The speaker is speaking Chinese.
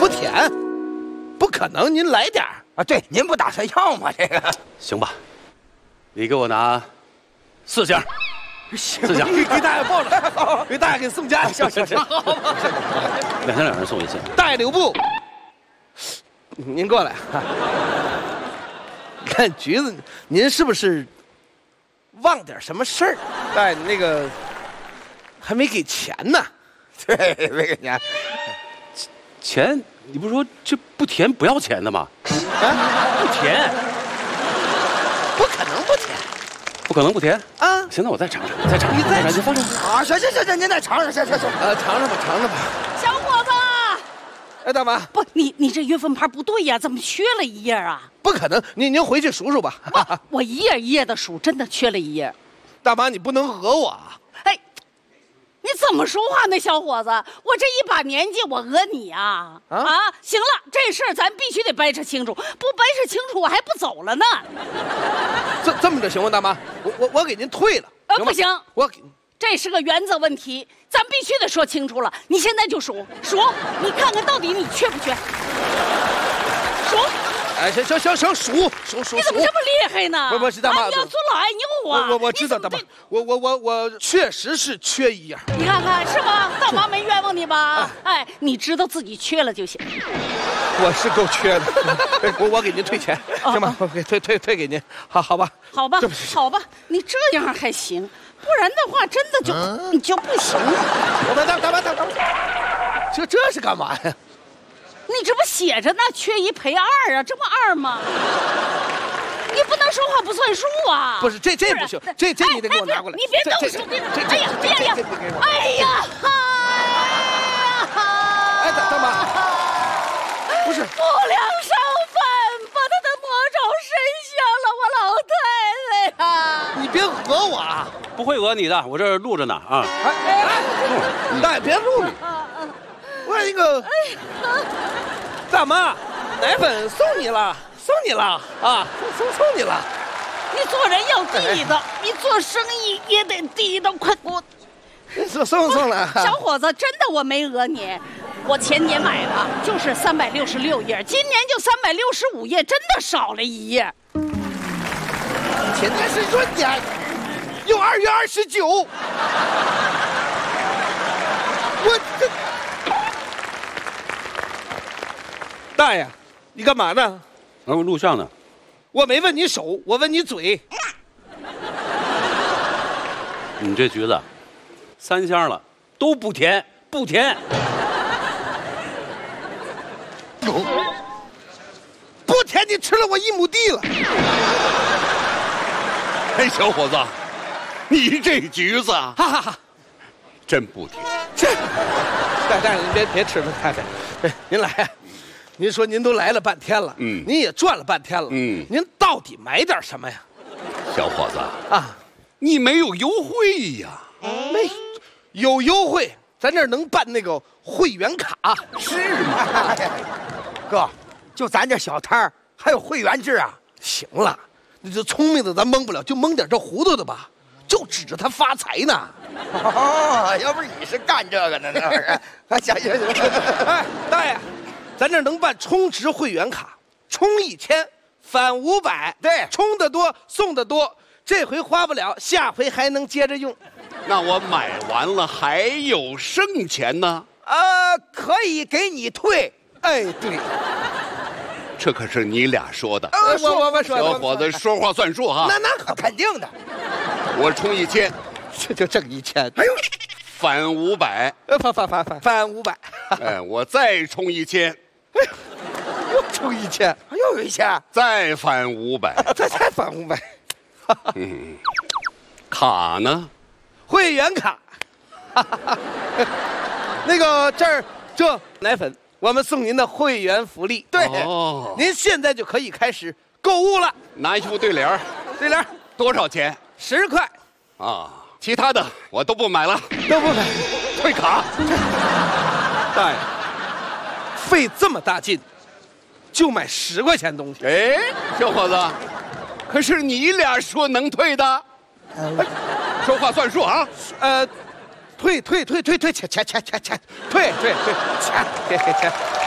不舔，不可能，您来点儿啊！对，您不打算要吗？这个行吧，你给我拿4箱，4箱， 给大爷抱着，给大爷给送家去。行， 2箱2人送1箱。 大爷留步，您过来。看橘子，您是不是忘点什么事儿？大爷，那个还没给钱呢。 对，没给钱。 钱，你不是说这不填不要钱的吗？ 啊， 不填， 不可能不填， 不可能不填啊！ 行，那我再尝尝，再尝尝， 你再你放这。 啊，行，您再尝尝，行。 尝尝吧。 小伙子， 哎，大妈， 不，你这月份牌不对呀，怎么缺了1页啊？ 不可能，您回去数数吧。 我1页1页的数，真的缺了1页。 大妈，你不能讹我啊！ 哎，你怎么说话呢，小伙子？我这一把年纪，我讹你啊？行了，这事儿咱必须得掰扯清楚，不掰扯清楚我还不走了呢。 这么着行吗，大妈？我给您退了。 不行， 我给。 这是个原则问题，咱必须得说清楚了。你现在就数，你看看到底你缺不缺？数。 哎，行，数。 你怎么这么厉害呢？ 不是大妈， 你要做老爱牛啊！ 我知道，大妈，我确实是缺1页。 你看看是吧？大妈没冤枉你吧？哎，你知道自己缺了就行。 我是够缺的，我给您退钱，行吗？我给退给您，好吧？ 好吧，你这样还行。不然的话，真的你就不行了。 大妈，这是干嘛呀？ 你这不写着呢，缺1赔2啊，这不2吗？你不能说话不算数啊！ 不是，这不行，这你得给我拿过来。 你别动手！哎呀！ 哎，大妈，不是不良商贩把他的魔爪伸向了我老太太呀！ 你别讹我啊！ 不会讹你的，我这录着呢啊！ 大爷别录！我那个大妈，奶粉送你了啊！送你了。 你做人要地道，你做生意也得地道。快给我送了。 小伙子，真的我没讹你，我前年买的就是366页，今年就365页，真的少了1页。 前年是闰年，有2月29。我这大爷，你干嘛呢？ 我录像呢。 我没问你手，我问你嘴。 你这橘子3箱了，都不甜。不甜， 你吃了我1亩地了。 哎，小伙子，你这橘子， 哈哈哈， 真不甜。 大爷，您别吃了，太太，您来呀。您说您都来了半天了，您也转了半天了，您到底买点什么呀？ 小伙子啊， 你没有优惠呀？ 没有优惠，咱这儿能办那个会员卡， 是吗？哥，就咱这小摊儿还有会员制啊？ 行了，你这聪明的咱蒙不了，就蒙点这糊涂的吧，就指着他发财呢。 哦，要不是你是干这个的呢？行， 哎，大爷。咱这能办充值会员卡，充1000返500， 对， 充得多送得多，这回花不了，下回还能接着用。 那我买完了还有剩钱呢？ 可以给你退。 哎，对， 这可是你俩说的。 我说， 小伙子说话算数哈。 那可肯定的。 我充1000， 这就挣1000。 哎呦， 返500， 返500。 哎，我再充1000。 又充1000， 又有1000， 再返500， 再返500。 卡呢？ 会员卡。那个这奶粉，我们送您的会员福利。 对， 您现在就可以开始购物了。 拿一副对联。 对联多少钱 ？10块。 啊，其他的我都不买了， 都不买， 退卡。 大爷。费这么大劲，就买10块钱东西。 哎，小伙子，可是你俩说能退的，说话算数啊。 退钱，退钱。